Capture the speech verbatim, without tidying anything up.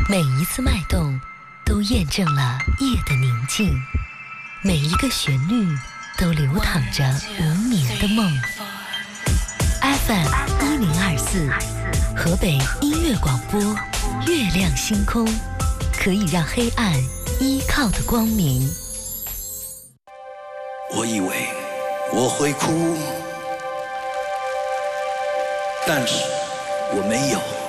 每一次脉动都验证了夜的宁静，每一个旋律都流淌着无眠的梦。F M 一零二四，河北音乐广播，月亮星空，可以让黑暗依靠的光明。 我以为我会哭，但是我没有。